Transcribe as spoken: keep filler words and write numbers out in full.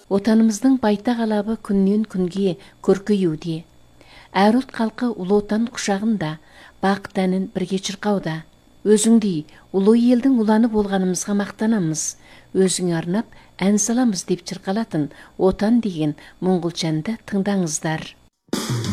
Отанымыздың байтақ алабы күннен күнге көркеюде. Әр ұлт халқы ұлы отан құшағында бақ тәнін бірге шырқауда. Өзіңдей ұлы елдің ұланы болғанымызға мақтанамыз. Өзіңе арнап ән саламыз деп шырқалатын отан деген Моңғолчанды тыңдаңыздар.